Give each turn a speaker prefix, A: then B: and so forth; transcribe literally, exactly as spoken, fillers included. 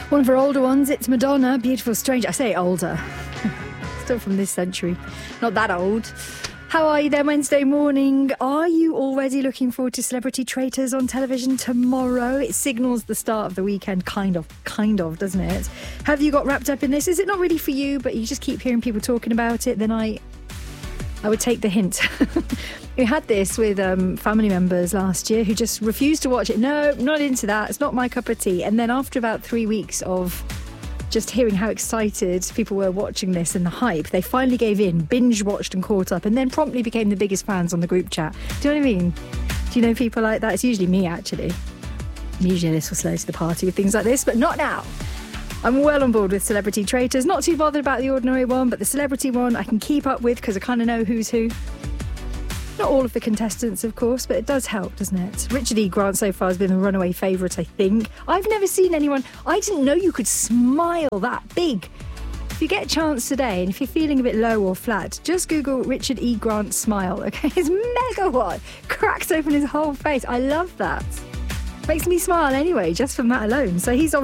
A: One of her older ones, it's Madonna, Beautiful Stranger. I say older. Still from this century. Not that old. How are you there Wednesday morning? Are you already looking forward to Celebrity Traitors on television tomorrow? It signals the start of the weekend, kind of, kind of, doesn't it? Have you got wrapped up in this? Is it not really for you, but you just keep hearing people talking about it? Then I... I would take the hint. We had this with um, family members last year who just refused to watch it. No, not into that. It's not my cup of tea. And then after about three weeks of just hearing how excited people were watching this and the hype, they finally gave in, binge watched and caught up, and then promptly became the biggest fans on the group chat. Do you know what I mean? Do you know people like that? It's usually me, actually. Usually this will slow to the party with things like this, but not now. I'm well on board with Celebrity Traitors. Not too bothered about the ordinary one, but the celebrity one I can keep up with because I kind of know who's who. Not all of the contestants, of course, but it does help, doesn't it? Richard E. Grant so far has been the runaway favourite, I think. I've never seen anyone... I didn't know you could smile that big. If you get a chance today, and if you're feeling a bit low or flat, just Google Richard E. Grant smile, okay? It's mega wide. Cracks open his whole face. I love that. Makes me smile anyway, just from that alone. So he's